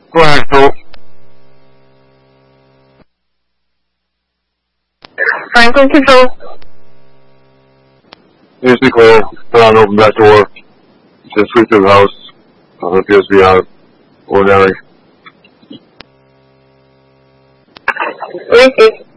Go ahead, Phil. Franklin Control. Please be clear. Put on open that door. Just sweep through the house. It appears to be out of ordinary. Receive.